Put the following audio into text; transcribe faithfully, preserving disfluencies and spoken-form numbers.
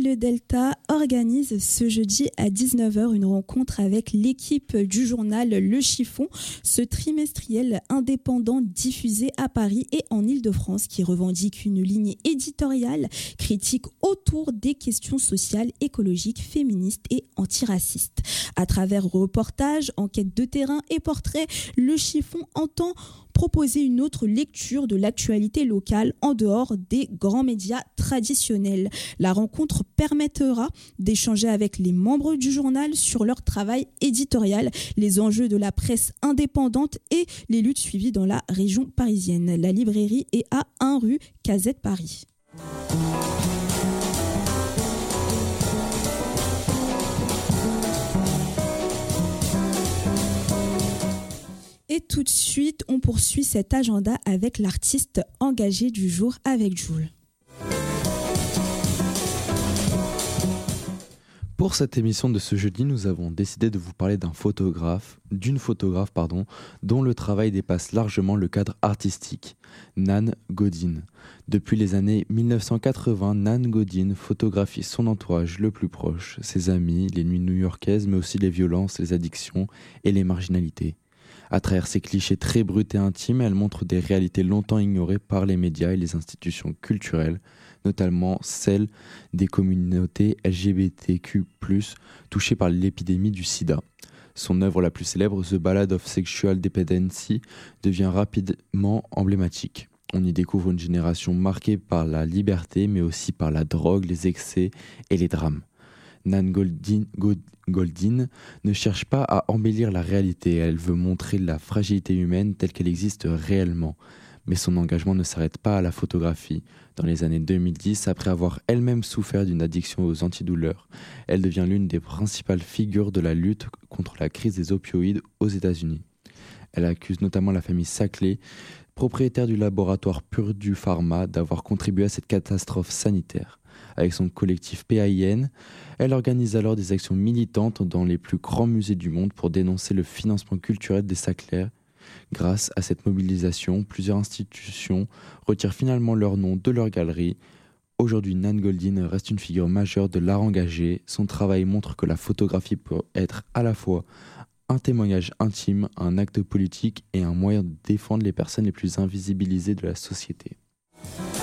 Le Delta organise ce jeudi à dix-neuf heures une rencontre avec l'équipe du journal Le Chiffon, ce trimestriel indépendant diffusé à Paris et en Île-de-France qui revendique une ligne éditoriale critique autour des questions sociales, écologiques, féministes et antiracistes. À travers reportages, enquêtes de terrain et portraits, Le Chiffon entend proposer une autre lecture de l'actualité locale en dehors des grands médias traditionnels. La rencontre permettra d'échanger avec les membres du journal sur leur travail éditorial, les enjeux de la presse indépendante et les luttes suivies dans la région parisienne. La librairie est à un rue Casette Paris. Et tout de suite, on poursuit cet agenda avec l'artiste engagé du jour avec Jules. Pour cette émission de ce jeudi, nous avons décidé de vous parler d'un photographe, d'une photographe pardon, dont le travail dépasse largement le cadre artistique, Nan Goldin. Depuis les années dix-neuf cent quatre-vingts, Nan Goldin photographie son entourage le plus proche, ses amis, les nuits new-yorkaises, mais aussi les violences, les addictions et les marginalités. À travers ces clichés très bruts et intimes, elle montre des réalités longtemps ignorées par les médias et les institutions culturelles, notamment celles des communautés L G B T Q plus, touchées par l'épidémie du sida. Son œuvre la plus célèbre, The Ballad of Sexual Dependency, devient rapidement emblématique. On y découvre une génération marquée par la liberté, mais aussi par la drogue, les excès et les drames. Nan Goldin, Goldin ne cherche pas à embellir la réalité, elle veut montrer la fragilité humaine telle qu'elle existe réellement. Mais son engagement ne s'arrête pas à la photographie. Dans les années deux mille dix, après avoir elle-même souffert d'une addiction aux antidouleurs, elle devient l'une des principales figures de la lutte contre la crise des opioïdes aux États-Unis. Elle accuse notamment la famille Sackley, propriétaire du laboratoire Purdue Pharma, d'avoir contribué à cette catastrophe sanitaire. Avec son collectif P A I N, elle organise alors des actions militantes dans les plus grands musées du monde pour dénoncer le financement culturel des Sackler. Grâce à cette mobilisation, plusieurs institutions retirent finalement leur nom de leur galerie. Aujourd'hui, Nan Goldin reste une figure majeure de l'art engagé. Son travail montre que la photographie peut être à la fois un témoignage intime, un acte politique et un moyen de défendre les personnes les plus invisibilisées de la société.